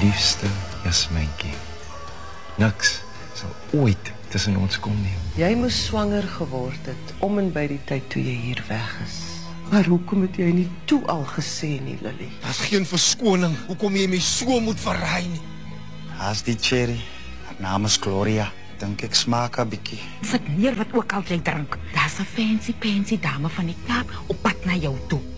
liefste Jasmijntjie. Niks sal ooit tussen ons kom nie. Jy moes swanger geword het om en by die tyd toe jy hier weg is. Maar hoekom het jy nie toe al gesê nie, Lily? Daar's geen verskoning. Hoekom jy my so moet verraai nie? Haas die cherry. Haar naam is Gloria. Dink ek smaak 'n bietjie. Sit neer wat ook al jy drink. Daar's 'n fancy dame van die Kaap op pad na jou toe.